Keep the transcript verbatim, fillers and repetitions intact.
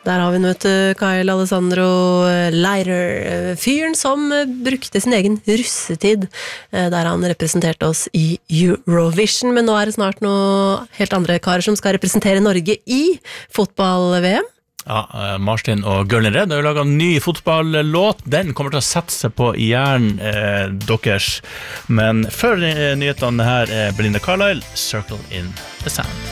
Der har vi nå et Kyle Alessandro Leirer, fyren som brukte sin egen russetid, der han representerte oss i Eurovision, men nå er det snart noe helt andre karer som skal representere Norge i fotball-V M. Ja, Martin og Gørlen Redd har jo laget en ny fotballlåt. Den kommer til å sette seg på i hjernen eh, deres. Men før eh, nyhetene her er Belinda Carlisle, Circle in the Sand.